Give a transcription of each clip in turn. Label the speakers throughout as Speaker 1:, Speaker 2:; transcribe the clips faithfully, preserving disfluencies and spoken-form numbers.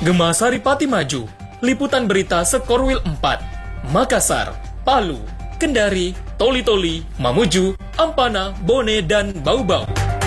Speaker 1: Gema Saripati Maju, liputan berita Sekorwil empat, Makassar, Palu, Kendari, Toli-Toli, Mamuju, Ampana, Bone, dan Bau-Bau.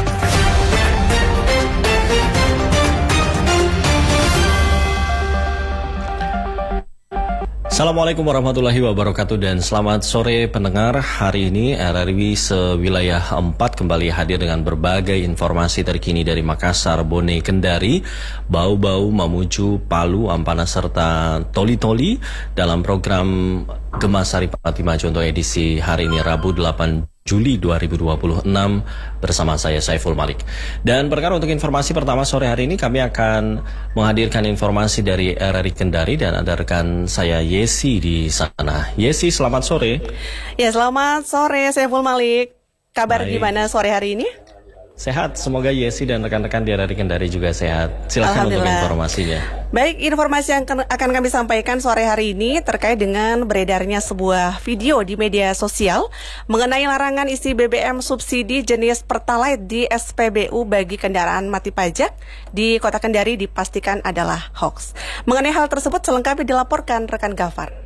Speaker 2: Assalamualaikum warahmatullahi wabarakatuh dan selamat sore pendengar. Hari ini R R W Sewilayah empat kembali hadir dengan berbagai informasi terkini dari Makassar, Bone, Kendari, Bau-Bau, Mamuju, Palu, Ampana, serta Toli-Toli dalam program Gema Saripati Maju untuk edisi hari ini Rabu delapan Juli dua ribu dua puluh enam bersama saya Saiful Malik. Dan perkara untuk informasi pertama sore hari ini kami akan menghadirkan informasi dari R R I Kendari dan ada rekan saya Yesi di sana. Yesi, selamat sore.
Speaker 3: Ya, selamat sore Saiful Malik. Kabar
Speaker 2: Baik.
Speaker 3: Gimana sore hari ini?
Speaker 2: Sehat, semoga Yesi dan rekan-rekan di R R I Kendari juga sehat. Silakan untuk informasinya.
Speaker 3: Baik, informasi yang akan kami sampaikan sore hari ini terkait dengan beredarnya sebuah video di media sosial mengenai larangan isi B B M subsidi jenis Pertalite di S P B U bagi kendaraan mati pajak di Kota Kendari dipastikan adalah hoax. Mengenai hal tersebut selengkapnya dilaporkan rekan Gafar.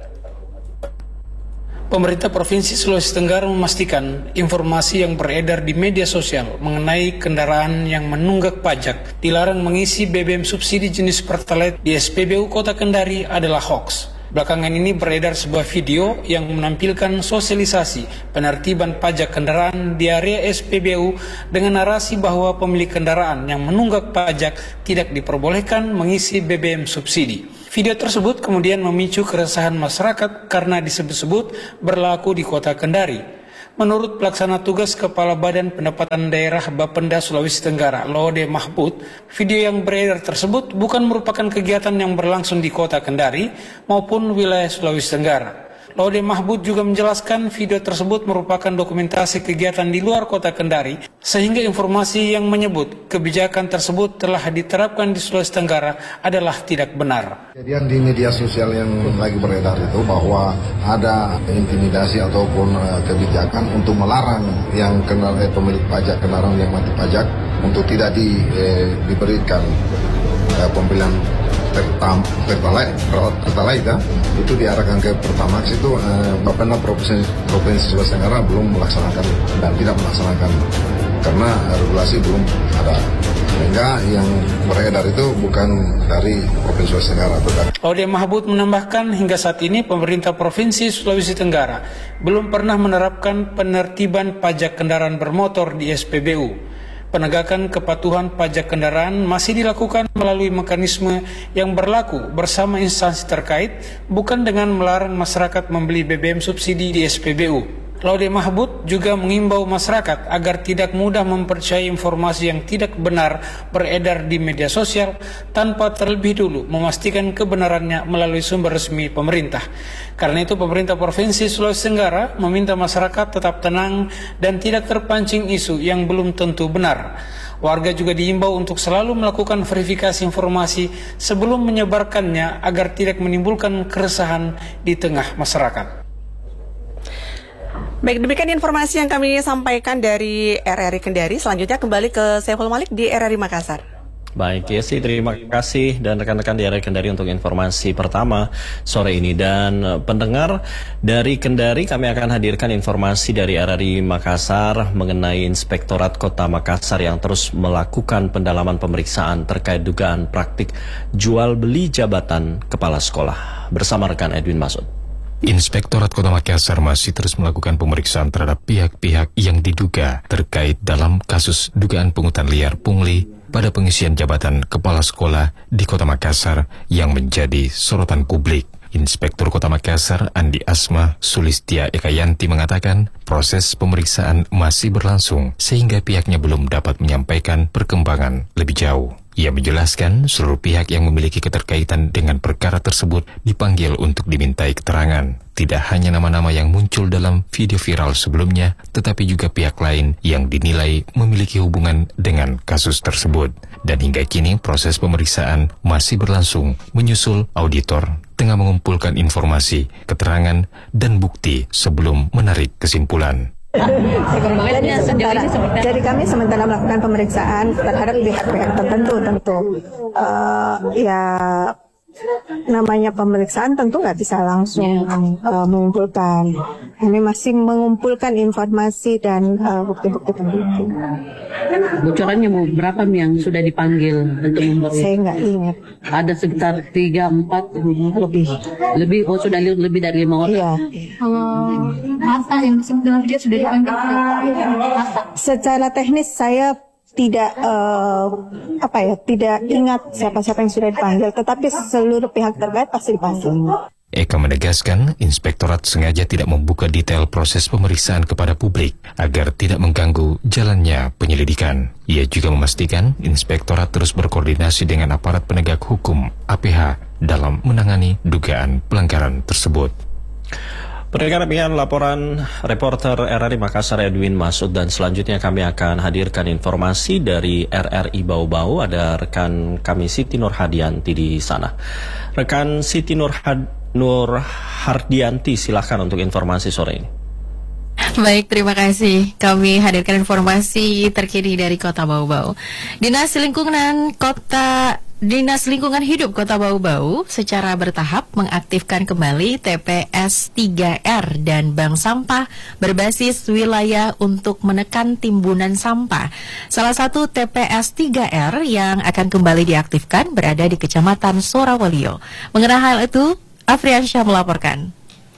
Speaker 4: Pemerintah Provinsi Sulawesi Tenggara memastikan informasi yang beredar di media sosial mengenai kendaraan yang menunggak pajak dilarang mengisi B B M subsidi jenis Pertalite di S P B U Kota Kendari adalah hoax. Belakangan ini beredar sebuah video yang menampilkan sosialisasi penertiban pajak kendaraan di area S P B U dengan narasi bahwa pemilik kendaraan yang menunggak pajak tidak diperbolehkan mengisi B B M subsidi. Video tersebut kemudian memicu keresahan masyarakat karena disebut-sebut berlaku di Kota Kendari. Menurut pelaksana tugas Kepala Badan Pendapatan Daerah Bapenda Sulawesi Tenggara, Laude Mahbud, video yang beredar tersebut bukan merupakan kegiatan yang berlangsung di Kota Kendari maupun wilayah Sulawesi Tenggara. Laude Mahbud juga menjelaskan video tersebut merupakan dokumentasi kegiatan di luar Kota Kendari, sehingga informasi yang menyebut kebijakan tersebut telah diterapkan di Sulawesi Tenggara adalah tidak benar.
Speaker 5: Kejadian di media sosial yang lagi beredar itu bahwa ada intimidasi ataupun uh, kebijakan untuk melarang yang kendaraan eh, pemilik pajak kendaraan yang mati pajak untuk tidak di, eh, diberikan uh, pembelian Pertalite, Pertalite ya, itu diarahkan ke Pertamax itu eh, Bapenda Provinsi, Provinsi Sulawesi Tenggara belum melaksanakan dan tidak melaksanakan karena regulasi belum ada, sehingga yang beredar itu bukan dari Provinsi Sulawesi Tenggara.
Speaker 4: Laude Mahbud menambahkan hingga saat ini pemerintah Provinsi Sulawesi Tenggara belum pernah menerapkan penertiban pajak kendaraan bermotor di S P B U. Penegakan kepatuhan pajak kendaraan masih dilakukan melalui mekanisme yang berlaku bersama instansi terkait, bukan dengan melarang masyarakat membeli B B M subsidi di S P B U. Laude Mahbud juga mengimbau masyarakat agar tidak mudah mempercayai informasi yang tidak benar beredar di media sosial tanpa terlebih dulu memastikan kebenarannya melalui sumber resmi pemerintah. Karena itu pemerintah Provinsi Sulawesi Tenggara meminta masyarakat tetap tenang dan tidak terpancing isu yang belum tentu benar. Warga juga diimbau untuk selalu melakukan verifikasi informasi sebelum menyebarkannya agar tidak menimbulkan keresahan di tengah masyarakat.
Speaker 3: Baik, demikian informasi yang kami sampaikan dari R R I Kendari. Selanjutnya kembali ke Saiful Malik di R R I Makassar.
Speaker 2: Baik, Yesi, terima kasih dan rekan-rekan di R R I Kendari untuk informasi pertama sore ini. Dan pendengar dari Kendari, kami akan hadirkan informasi dari R R I Makassar mengenai Inspektorat Kota Makassar yang terus melakukan pendalaman pemeriksaan terkait dugaan praktik jual beli jabatan kepala sekolah. Bersama rekan Edwin Masud.
Speaker 6: Inspektorat Kota Makassar masih terus melakukan pemeriksaan terhadap pihak-pihak yang diduga terkait dalam kasus dugaan pungutan liar pungli pada pengisian jabatan kepala sekolah di Kota Makassar yang menjadi sorotan publik. Inspektur Kota Makassar Andi Asma Sulistia Ekayanti mengatakan proses pemeriksaan masih berlangsung sehingga pihaknya belum dapat menyampaikan perkembangan lebih jauh. Ia menjelaskan seluruh pihak yang memiliki keterkaitan dengan perkara tersebut dipanggil untuk dimintai keterangan. Tidak hanya nama-nama yang muncul dalam video viral sebelumnya, tetapi juga pihak lain yang dinilai memiliki hubungan dengan kasus tersebut. Dan hingga kini proses pemeriksaan masih berlangsung menyusul auditor tengah mengumpulkan informasi, keterangan, dan bukti sebelum menarik kesimpulan.
Speaker 7: Jadi, sementara, jadi kami sementara melakukan pemeriksaan terhadap pihak-pihak tertentu tentu. Uh, ya namanya pemeriksaan tentu nggak bisa langsung uh, mengumpulkan. Kami masih mengumpulkan informasi dan uh, bukti-bukti peneliti.
Speaker 8: Bocorannya mau berapa yang sudah dipanggil untuk memberi?
Speaker 7: Saya nggak ingat.
Speaker 8: Ada sekitar tiga empat
Speaker 7: lebih.
Speaker 8: Lebih oh sudah lebih dari lima orang.
Speaker 7: Iya.
Speaker 9: Kalau masa yang sebenarnya sudah dipanggil masa.
Speaker 7: Secara teknis saya tidak uh, apa ya tidak ingat siapa-siapa yang sudah dipanggil, tetapi seluruh pihak terkait pasti dipanggil.
Speaker 6: Eka menegaskan Inspektorat sengaja tidak membuka detail proses pemeriksaan kepada publik agar tidak mengganggu jalannya penyelidikan. Ia juga memastikan Inspektorat terus berkoordinasi dengan aparat penegak hukum A P H dalam menangani dugaan pelanggaran tersebut.
Speaker 2: Pendengar demikian laporan reporter R R I Makassar Edwin Masud, dan selanjutnya kami akan hadirkan informasi dari R R I Bau-Bau. Ada rekan kami Siti Nurhadianti di sana. Rekan Siti Nurhad Nurhardianti, silahkan untuk informasi sore ini.
Speaker 10: Baik, terima kasih. Kami hadirkan informasi terkini dari Kota Bau-Bau. Dinas Lingkungan Kota Dinas Lingkungan Hidup Kota Bau-Bau secara bertahap mengaktifkan kembali T P S tiga R dan bank sampah berbasis wilayah untuk menekan timbunan sampah. Salah satu T P S tiga R yang akan kembali diaktifkan berada di Kecamatan Sorawolio. Mengenai hal itu, Afriansyah melaporkan.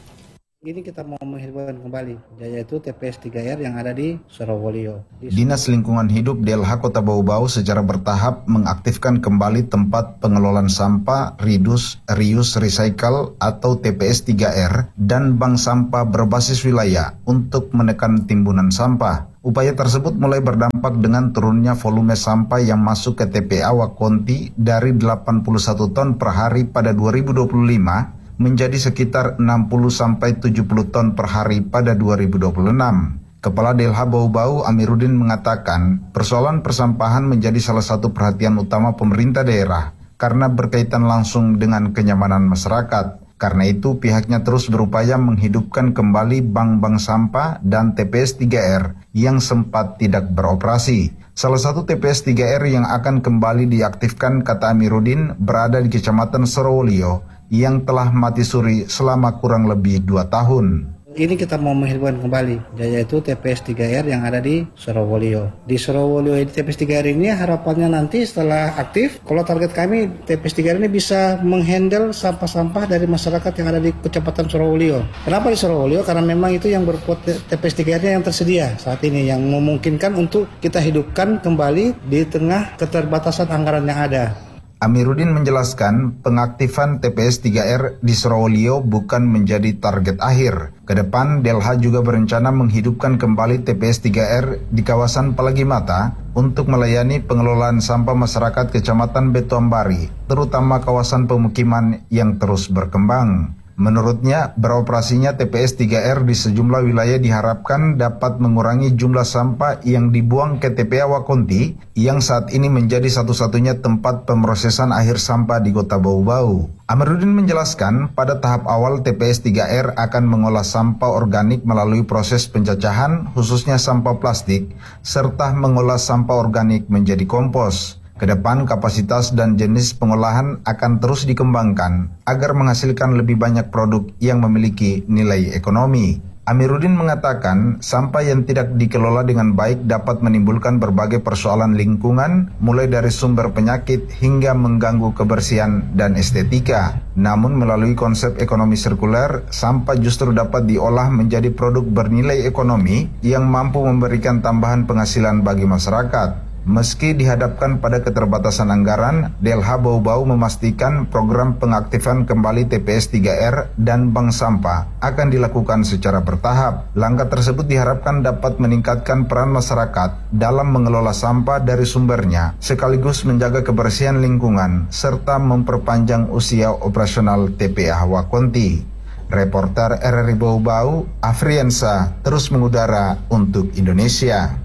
Speaker 11: Ini kita mau menghidupkan kembali, yaitu T P S tiga R yang ada di Sorawolio.
Speaker 12: Dinas Lingkungan Hidup D L H Kota Bau-Bau secara bertahap mengaktifkan kembali tempat pengelolaan sampah Reduce, Reuse, Recycle atau T P S tiga R dan bank sampah berbasis wilayah untuk menekan timbunan sampah. Upaya tersebut mulai berdampak dengan turunnya volume sampah yang masuk ke T P A Wakonti dari delapan puluh satu ton per hari pada dua ribu dua puluh lima menjadi sekitar enam puluh sampai tujuh puluh ton per hari pada dua ribu dua puluh enam. Kepala D L H Bau-Bau Amiruddin mengatakan, persoalan persampahan menjadi salah satu perhatian utama pemerintah daerah karena berkaitan langsung dengan kenyamanan masyarakat. Karena itu pihaknya terus berupaya menghidupkan kembali bank-bank sampah dan T P S tiga R yang sempat tidak beroperasi. Salah satu T P S tiga R yang akan kembali diaktifkan, kata Amiruddin, berada di Kecamatan Sorawolio yang telah mati suri selama kurang lebih dua tahun.
Speaker 11: Ini kita mau menghidupkan kembali, yaitu T P S tiga R yang ada di Sorawolio. Di Sorawolio ini T P S tiga R ini harapannya nanti setelah aktif, kalau target kami T P S tiga R ini bisa menghandle sampah-sampah dari masyarakat yang ada di Kecamatan Sorawolio. Kenapa di Sorawolio? Karena memang itu yang berpot T P S tiga R-nya yang tersedia saat ini, yang memungkinkan untuk kita hidupkan kembali di tengah keterbatasan anggaran yang ada.
Speaker 12: Amiruddin menjelaskan pengaktifan T P S tiga R di Sorawolio bukan menjadi target akhir. Kedepan, D L H juga berencana menghidupkan kembali T P S tiga R di kawasan Pelagi Mata untuk melayani pengelolaan sampah masyarakat Kecamatan Betuambari, terutama kawasan pemukiman yang terus berkembang. Menurutnya, beroperasinya T P S tiga R di sejumlah wilayah diharapkan dapat mengurangi jumlah sampah yang dibuang ke T P A Wakonti yang saat ini menjadi satu-satunya tempat pemrosesan akhir sampah di Kota Bau-Bau. Amiruddin menjelaskan, pada tahap awal T P S tiga R akan mengolah sampah organik melalui proses pencacahan, khususnya sampah plastik, serta mengolah sampah organik menjadi kompos. Kedepan kapasitas dan jenis pengolahan akan terus dikembangkan agar menghasilkan lebih banyak produk yang memiliki nilai ekonomi. Amiruddin mengatakan sampah yang tidak dikelola dengan baik dapat menimbulkan berbagai persoalan lingkungan, mulai dari sumber penyakit hingga mengganggu kebersihan dan estetika. Namun melalui konsep ekonomi sirkuler, sampah justru dapat diolah menjadi produk bernilai ekonomi yang mampu memberikan tambahan penghasilan bagi masyarakat. Meski dihadapkan pada keterbatasan anggaran, D L H Bau-Bau memastikan program pengaktifan kembali T P S tiga R dan bank sampah akan dilakukan secara bertahap. Langkah tersebut diharapkan dapat meningkatkan peran masyarakat dalam mengelola sampah dari sumbernya, sekaligus menjaga kebersihan lingkungan, serta memperpanjang usia operasional T P A Wakonti. Reporter R R I Bau-Bau, Afriansa, terus mengudara untuk Indonesia.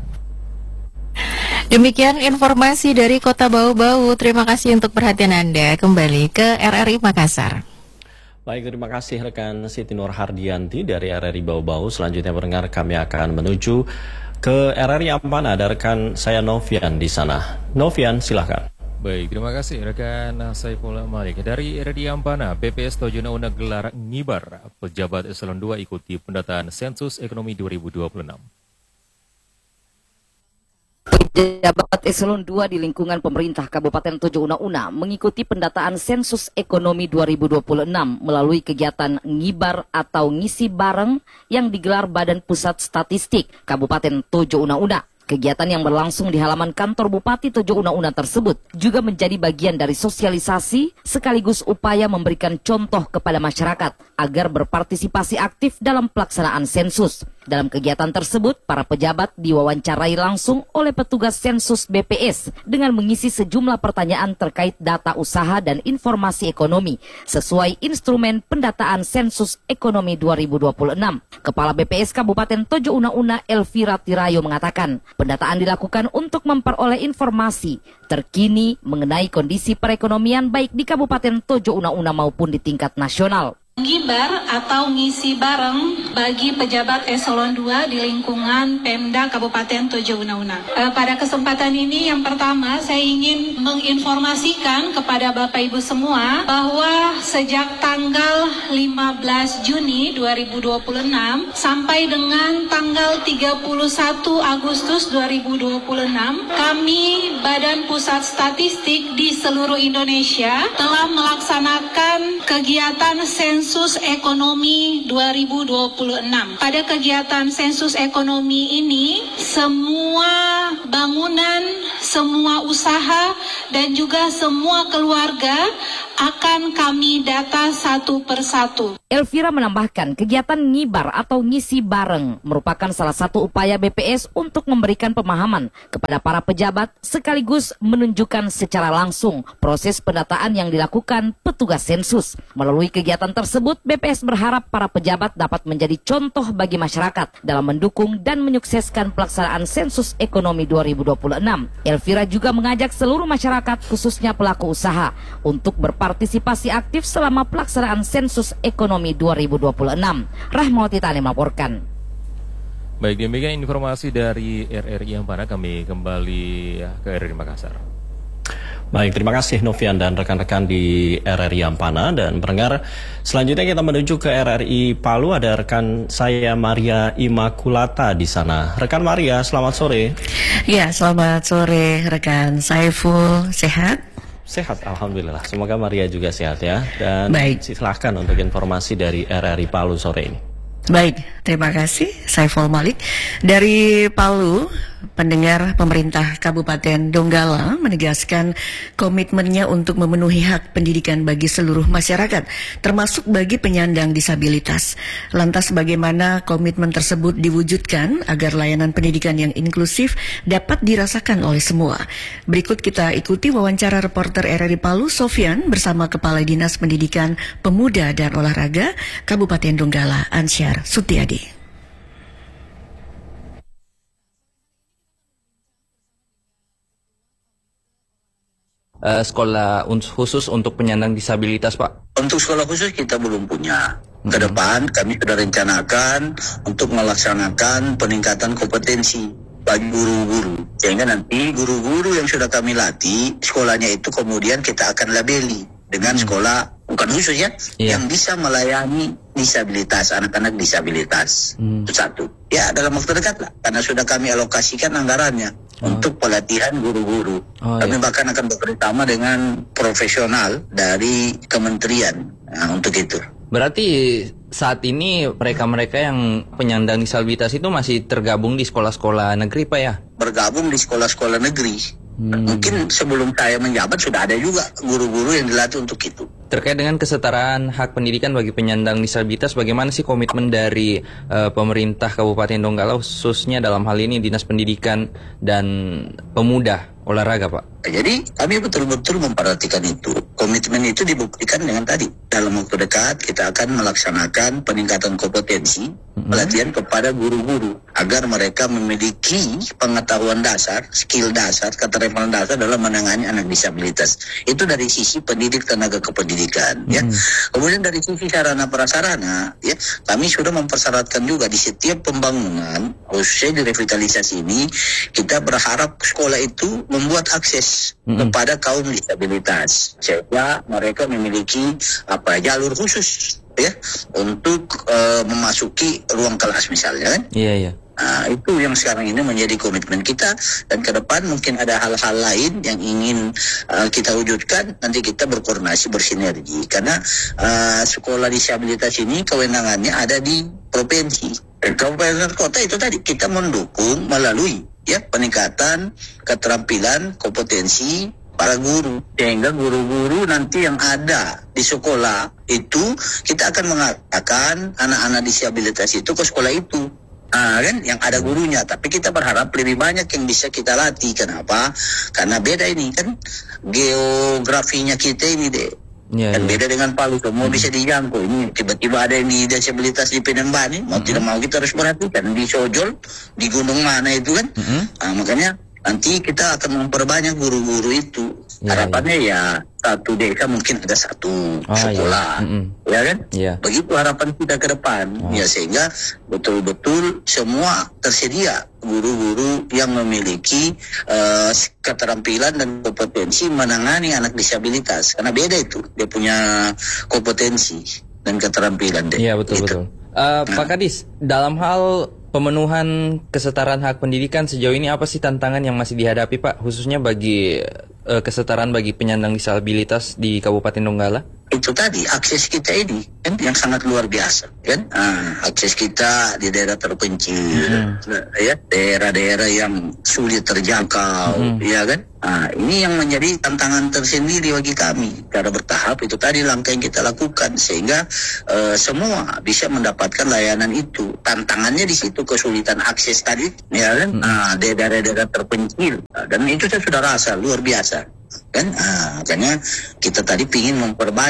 Speaker 10: Demikian informasi dari Kota Bau-Bau. Terima kasih untuk perhatian Anda. Kembali ke R R I Makassar.
Speaker 2: Baik, terima kasih rekan Siti Nur Hardianti dari R R I Bau-Bau. Selanjutnya pendengar, kami akan menuju ke R R I Ampana. Ada rekan saya Novian di sana. Novian, silahkan.
Speaker 13: Baik, terima kasih rekan Saiful Malik. Dari R R I Ampana, B P S Tojo Una gelar ngibar. Pejabat Eselon dua ikuti pendataan Sensus Ekonomi dua ribu dua puluh enam.
Speaker 14: Pejabat Eselon dua di lingkungan pemerintah Kabupaten Tojo Una-Una mengikuti pendataan Sensus Ekonomi dua ribu dua puluh enam melalui kegiatan ngibar atau ngisi bareng yang digelar Badan Pusat Statistik Kabupaten Tojo Una-Una. Kegiatan yang berlangsung di halaman kantor Bupati Tojo Una-Una tersebut juga menjadi bagian dari sosialisasi sekaligus upaya memberikan contoh kepada masyarakat agar berpartisipasi aktif dalam pelaksanaan sensus. Dalam kegiatan tersebut, para pejabat diwawancarai langsung oleh petugas sensus B P S dengan mengisi sejumlah pertanyaan terkait data usaha dan informasi ekonomi sesuai instrumen pendataan sensus ekonomi dua ribu dua puluh enam. Kepala B P S Kabupaten Tojo Una-Una Elvira Tirayo mengatakan, pendataan dilakukan untuk memperoleh informasi terkini mengenai kondisi perekonomian baik di Kabupaten Tojo Una-Una maupun di tingkat nasional.
Speaker 15: Ngibar atau ngisi bareng bagi pejabat eselon dua di lingkungan Pemda Kabupaten Tojo Una-Una. E, pada kesempatan ini yang pertama saya ingin menginformasikan kepada Bapak Ibu semua bahwa sejak tanggal lima belas Juni dua ribu dua puluh enam sampai dengan tanggal tiga puluh satu Agustus dua ribu dua puluh enam kami Badan Pusat Statistik di seluruh Indonesia telah melaksanakan kegiatan sensus Sensus Ekonomi dua ribu dua puluh enam. Pada kegiatan sensus ekonomi ini, semua bangunan, semua usaha, dan juga semua keluarga akan kami data satu persatu.
Speaker 14: Elvira menambahkan, kegiatan ngibar atau ngisi bareng merupakan salah satu upaya B P S untuk memberikan pemahaman kepada para pejabat sekaligus menunjukkan secara langsung proses pendataan yang dilakukan petugas sensus. Melalui kegiatan tersebut, B P S berharap para pejabat dapat menjadi contoh bagi masyarakat dalam mendukung dan menyukseskan pelaksanaan sensus ekonomi dua ribu dua puluh enam. Elvira juga mengajak seluruh masyarakat, khususnya pelaku usaha, untuk berpartisipasi aktif selama pelaksanaan sensus ekonomi dua ribu dua puluh enam. Rahmawati Tani melaporkan.
Speaker 13: Baik, demikian informasi dari R R I Ampana. Kami kembali ke R R I Makassar.
Speaker 2: Baik, terima kasih Novian dan rekan-rekan di R R I Ampana. Dan pendengar, selanjutnya kita menuju ke R R I Palu. Ada rekan saya Maria Imakulata di sana. Rekan Maria, selamat sore.
Speaker 16: Ya, selamat sore rekan Saiful. Sehat?
Speaker 2: Sehat, alhamdulillah. Semoga Maria juga sehat ya. Dan
Speaker 16: baik,
Speaker 2: silahkan untuk informasi dari R R I Palu sore ini.
Speaker 16: Baik, terima kasih Saiful Malik. Dari Palu, pendengar, pemerintah Kabupaten Donggala menegaskan komitmennya untuk memenuhi hak pendidikan bagi seluruh masyarakat, termasuk bagi penyandang disabilitas. Lantas bagaimana komitmen tersebut diwujudkan agar layanan pendidikan yang inklusif dapat dirasakan oleh semua? Berikut kita ikuti wawancara reporter R R I Palu, Sofyan, bersama Kepala Dinas Pendidikan Pemuda dan Olahraga Kabupaten Donggala, Ansyar Sutiadi.
Speaker 17: Uh, sekolah khusus untuk penyandang disabilitas, Pak?
Speaker 18: Untuk sekolah khusus kita belum punya. Ke depan kami sudah rencanakan untuk melaksanakan peningkatan kompetensi bagi guru-guru. Sehingga nanti guru-guru yang sudah kami latih, sekolahnya itu kemudian kita akan labeli dengan hmm. sekolah bukan khusus ya, yeah. yang bisa melayani disabilitas, anak-anak disabilitas. Hmm. Itu satu. Ya, dalam waktu dekat lah, karena sudah kami alokasikan anggarannya oh. untuk pelatihan guru-guru. Oh, kami iya. bahkan akan bekerjasama dengan profesional dari kementerian nah, untuk itu.
Speaker 17: Berarti saat ini mereka-mereka yang penyandang disabilitas itu masih tergabung di sekolah-sekolah negeri, Pak ya?
Speaker 18: Bergabung di sekolah-sekolah negeri. Hmm. Mungkin sebelum saya menjabat sudah ada juga guru-guru yang dilatih untuk itu.
Speaker 17: Terkait dengan kesetaraan hak pendidikan bagi penyandang disabilitas, bagaimana sih komitmen dari uh, pemerintah Kabupaten Donggala khususnya dalam hal ini Dinas Pendidikan dan Pemuda Olahraga, Pak?
Speaker 18: Jadi kami betul-betul memperhatikan itu. Komitmen itu dibuktikan dengan tadi. Dalam waktu dekat kita akan melaksanakan peningkatan kompetensi mm-hmm. pelatihan kepada guru-guru agar mereka memiliki pengetahuan dasar, skill dasar, keterampilan dasar dalam menangani anak disabilitas. Itu dari sisi pendidik tenaga kependidikan. Mm-hmm. Ya. Kemudian dari sisi sarana prasarana, ya kami sudah mempersyaratkan juga di setiap pembangunan, khususnya di revitalisasi ini, kita berharap sekolah itu membuat akses Mm-hmm. kepada kaum disabilitas sehingga mereka memiliki apa jalur khusus ya untuk uh, memasuki ruang kelas misalnya kan.
Speaker 17: Iya iya.
Speaker 18: Nah, itu yang sekarang ini menjadi komitmen kita, dan ke depan mungkin ada hal-hal lain yang ingin uh, kita wujudkan. Nanti kita berkoordinasi, bersinergi, karena uh, sekolah disabilitas ini kewenangannya ada di provinsi. Dan kabupaten kota itu tadi kita mendukung melalui ya peningkatan keterampilan kompetensi para guru, sehingga guru-guru nanti yang ada di sekolah itu kita akan mengatakan anak-anak disabilitas itu ke sekolah itu. Nah, kan yang ada gurunya, tapi kita berharap lebih banyak yang bisa kita latih. Kenapa? Karena beda ini kan geografinya kita ini deh. Ya, dan ya. Beda dengan Palu, semua hmm. bisa dijangkau. Ini tiba-tiba ada yang di disabilitas di Penembani, mau hmm. tidak mau kita harus perhatikan di Sojol, di gunung mana itu kan. Hmm. Nah, makanya nanti kita akan memperbanyak guru-guru itu. Ya, harapannya ya. ya satu desa mungkin ada satu oh, sekolah, ya, ya kan? Ya. Begitu harapan kita ke depan, oh. ya sehingga betul-betul semua tersedia guru-guru yang memiliki uh, keterampilan dan kompetensi menangani anak disabilitas. Karena beda itu, dia punya kompetensi dan keterampilan.
Speaker 17: Iya betul gitu. betul. Uh, nah. Pak Kadis, dalam hal pemenuhan kesetaraan hak pendidikan sejauh ini apa sih tantangan yang masih dihadapi Pak, khususnya bagi uh, kesetaraan bagi penyandang disabilitas di Kabupaten Donggala?
Speaker 18: Itu tadi akses kita ini kan yang sangat luar biasa kan, ah, akses kita di daerah terpencil, hmm. ya daerah-daerah yang sulit terjangkau, hmm. ya kan. Nah, ini yang menjadi tantangan tersendiri bagi kami. Cara bertahap itu tadi langkah yang kita lakukan sehingga uh, semua bisa mendapatkan layanan itu. Tantangannya di situ kesulitan akses tadi, ya kan. Hmm. Nah, daerah-daerah terpencil, dan itu saya sudah rasa luar biasa kan. Nah, makanya kita tadi ingin memperbanyak